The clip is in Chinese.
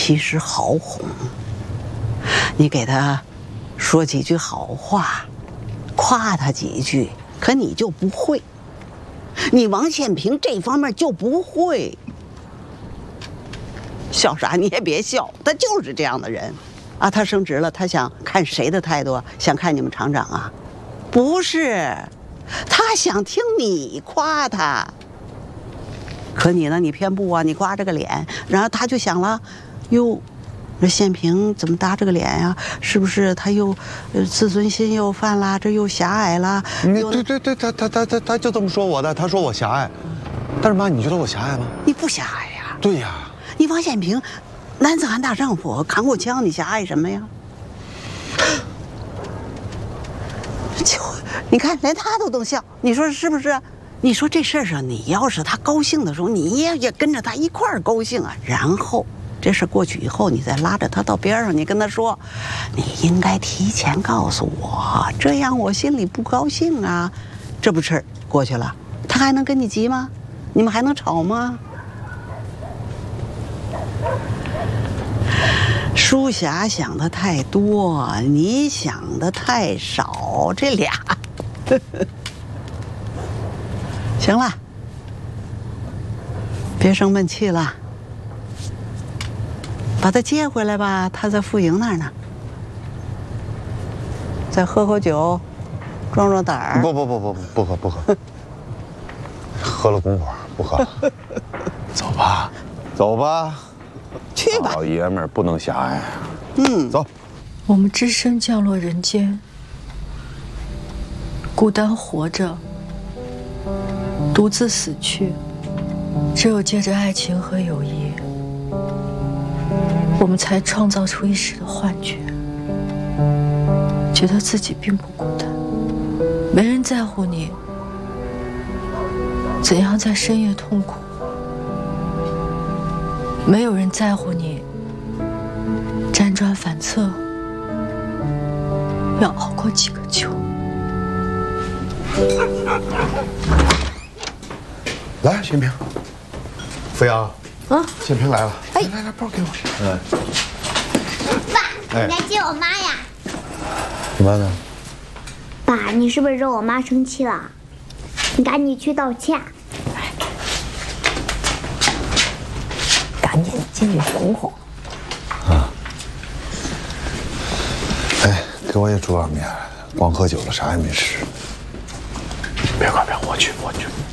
其实好哄。你给他说几句好话，夸他几句，可你就不会。你王宪平这方面就不会。笑啥？你也别笑，他就是这样的人，啊，他升职了，他想看谁的态度啊？想看你们厂长啊？不是，他想听你夸他。可你呢？你偏不啊！你刮着个脸，然后他就想了，哟，这宪平怎么搭这个脸呀？是不是他又自尊心又犯了？这又狭隘了？ 对，他就这么说我的。他说我狭隘，但是妈，你觉得我狭隘吗？ 你不狭隘呀？ 对呀。 你王宪平，男子汉大丈夫，扛过枪，你狭隘什么呀？就你看，连他都能笑，你说是不是？你说这事儿上，你要是他高兴的时候，你也跟着他一块儿高兴啊。然后这事过去以后，你再拉着他到边上，你跟他说，你应该提前告诉我，这样我心里不高兴啊。这不事过去了，他还能跟你急吗？你们还能吵吗？舒霞想的太多，你想的太少，这俩，行了，别生闷气了，把他接回来吧，他在傅莹那儿呢，再喝口酒，壮壮胆儿。 不喝，喝了拱火，不喝了。走吧。 去吧， 老爷们儿不能狭隘。走。 我们只身降落人间，孤单活着，独自死去。只有借着爱情和友谊，我们才创造出一时的幻觉，觉得自己并不孤单。没人在乎你怎样在深夜痛苦。没有人在乎你辗转反侧，要熬过几个秋。 来，宪平，飞扬，宪平来了，来，包给我。 爸，你来接我妈呀？ 怎么呢？ 爸，你是不是惹我妈生气了？你赶紧去道歉。 赶紧进去哄哄。 哎，给我也煮碗面，光喝酒了，啥也没吃。别管，我去。